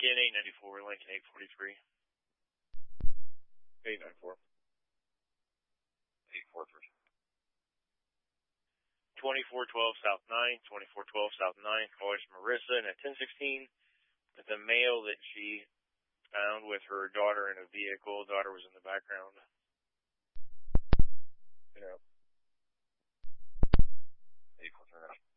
Lincoln 894, Lincoln 843. 894. 843. 2412 South 9, 2412 South 9, calls Marissa in at 1016 with a male that she found with her daughter in a vehicle. Daughter was in the background. Yeah. 843.